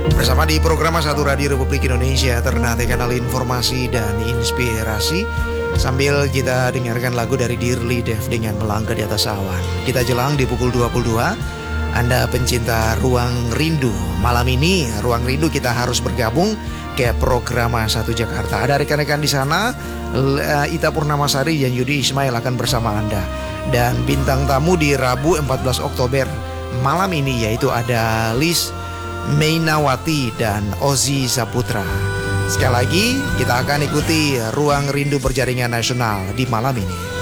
Bersama di program Satu Radio Republik Indonesia, ternate kanal informasi dan inspirasi. Sambil kita dengarkan lagu dari Dearly Dev dengan Melangkah di Atas Awan. Kita jelang di pukul 22. Anda pencinta Ruang Rindu, malam ini Ruang Rindu kita harus bergabung ke program Satu Jakarta. Ada rekan-rekan di sana, Ita Purnamasari dan Yudi Ismail akan bersama Anda. Dan bintang tamu di Rabu 14 Oktober malam ini yaitu ada Liz Mainawati dan Ozi Saputra. Sekali lagi kita akan ikuti Ruang Rindu Berjaringan Nasional di malam ini.